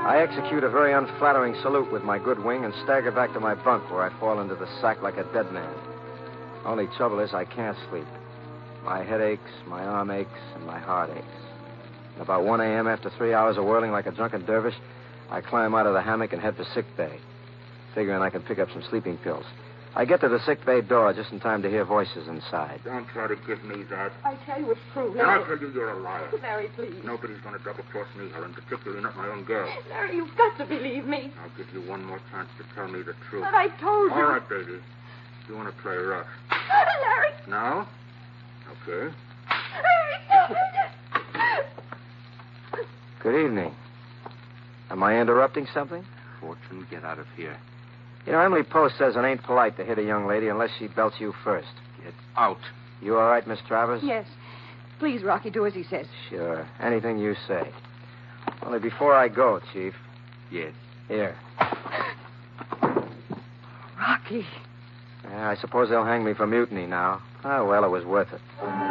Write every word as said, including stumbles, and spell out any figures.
I execute a very unflattering salute with my good wing and stagger back to my bunk where I fall into the sack like a dead man. Only trouble is I can't sleep. My head aches, my arm aches, and my heart aches. And about one a.m., after three hours of whirling like a drunken dervish, I climb out of the hammock and head for sick bay, figuring I can pick up some sleeping pills. I get to the sick bay door just in time to hear voices inside. Don't try to give me that. I tell you it's true, And Larry. I'll tell you you're a liar. Larry, please. Nobody's going to double-cross me, Helen, particularly not my own girl. Larry, you've got to believe me. I'll give you one more chance to tell me the truth. But I told you. All right, baby. You want to play rough. Larry. Now? Okay. Good evening. Am I interrupting something? Fortune, get out of here. You know, Emily Post says it ain't polite to hit a young lady unless she belts you first. Get out. You all right, Miss Travers? Yes. Please, Rocky, do as he says. Sure. Anything you say. Only before I go, Chief. Yes. Here. Rocky. Yeah, I suppose they'll hang me for mutiny now. Ah, well, it was worth it.